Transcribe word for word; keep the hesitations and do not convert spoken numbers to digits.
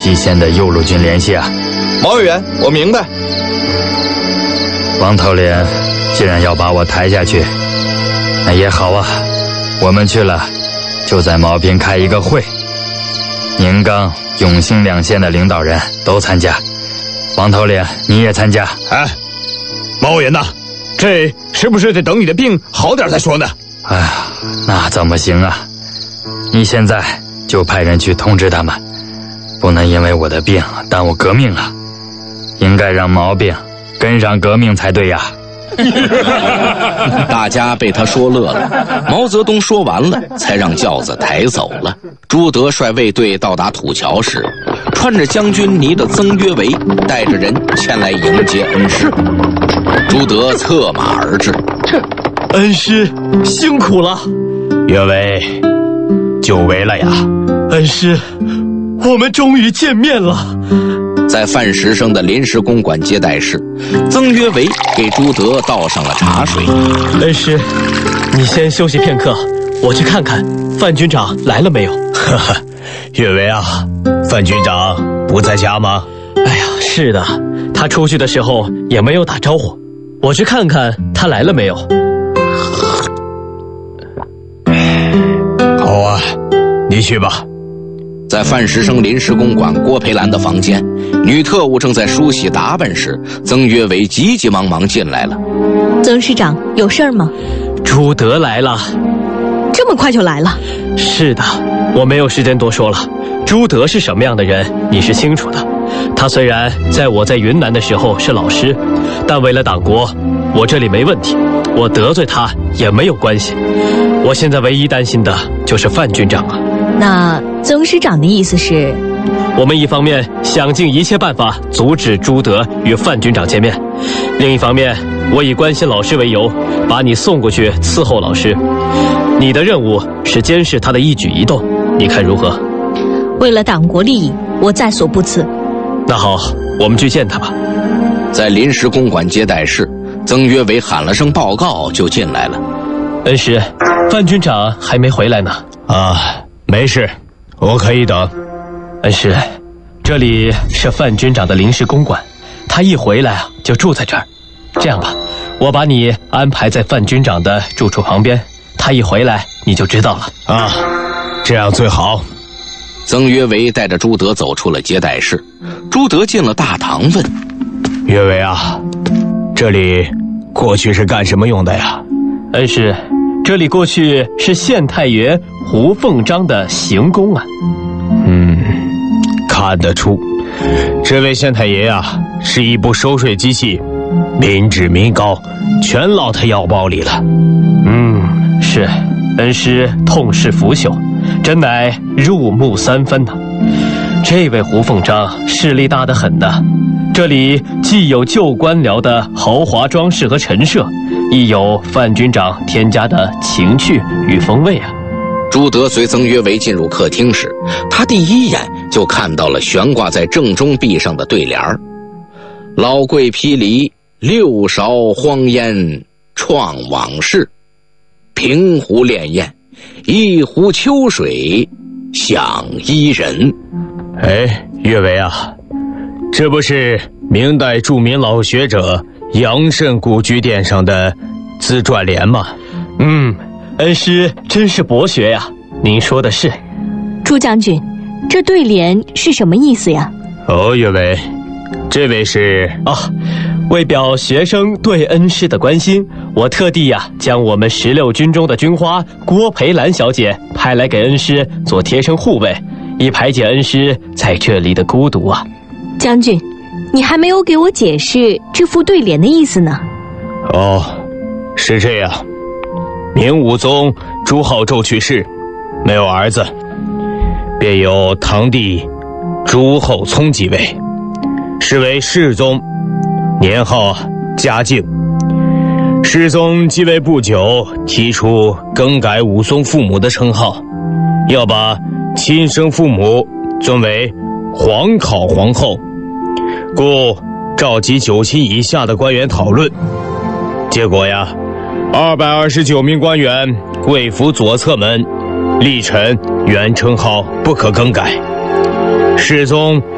蓟县的右路军联系啊。 毛委员，我明白。 王头领既然要把我抬下去，那也好啊。我们去了，就在茅坪开一个会，宁冈、永兴两县的领导人都参加。王头领，你也参加？ 哎，毛委员呐，这是不是得等你的病好点再说呢？ 哎呀，那怎么行啊？你现在就派人去通知他们，不能因为我的病耽误革命了，应该让毛病跟上革命才对呀。 大家被他说乐了。毛泽东说完了，才让轿子抬走了。朱德率卫队到达土桥时，穿着将军呢的曾约为带着人前来迎接恩师。朱德策马而至， 恩师辛苦了。 约为，久违了呀。 恩师，我们终于见面了。 在范石生的临时公馆接待室，曾约为给朱德倒上了茶水。 恩师，你先休息片刻，我去看看范军长来了没有。 呵呵，约为啊，范军长不在家吗？ 哎呀，是的，他出去的时候也没有打招呼，我去看看他来了没有。 好啊，你去吧。 在范石生临时公馆郭培兰的房间，女特务正在梳洗打扮时，曾约为急急忙忙进来了。 曾师长，有事儿吗？ 朱德来了。 这么快就来了？ 是的，我没有时间多说了。朱德是什么样的人，你是清楚的。他虽然在我在云南的时候是老师，但为了党国，我这里没问题，我得罪他也没有关系。我现在唯一担心的就是范军长啊。 那曾师长的意思是， 我们一方面想尽一切办法阻止朱德与范军长见面，另一方面我以关心老师为由，把你送过去伺候老师。你的任务是监视他的一举一动，你看如何？ 为了党国利益，我在所不辞。 那好，我们去见他吧。 在临时公馆接待室，曾约为喊了声报告就进来了。 恩师，范军长还没回来呢。 啊，没事，我可以等。 恩师，这里是范军长的临时公馆，他一回来啊就住在这儿。这样吧，我把你安排在范军长的住处旁边，他一回来你就知道了。 啊，这样最好。 曾约为带着朱德走出了接待室。朱德进了大堂问： 约为啊，这里过去是干什么用的呀？ 恩师，这里过去是县太爷胡凤章的行宫啊。 嗯，看得出这位县太爷啊是一部收税机器，民脂民膏全落他腰包里了。 嗯，是，恩师痛失腐朽，真乃入木三分呐、啊。这位胡凤章势力大得很的，这里既有旧官僚的豪华装饰和陈设，亦有范军长添加的情趣与风味啊。 朱德随曾约为进入客厅时，他第一眼就看到了悬挂在正中壁上的对联儿：老桂披离，六勺荒烟创往事，平湖潋滟，一壶秋水想伊人。 哎，约为啊，这不是明代著名老学者杨慎故居殿上的自传联吗？ 嗯，恩师真是博学呀。您说的是。 朱将军，这对联是什么意思呀？ 哦，约为，这位是啊，为表学生对恩师的关心，我特地呀、啊、将我们十六军中的军花郭培兰小姐派来给恩师做贴身护卫，以排解恩师在这里的孤独啊。 将军，你还没有给我解释这副对联的意思呢。 哦，是这样。明武宗朱浩周去世，没有儿子，便由堂弟朱厚熜继位，是为世宗，年号嘉靖。世宗继位不久，提出更改武宗父母的称号，要把亲生父母尊为皇考皇后，故召集九卿以下的官员讨论。结果呀，二百二十九名官员贵府左侧门力陈原称号不可更改。世宗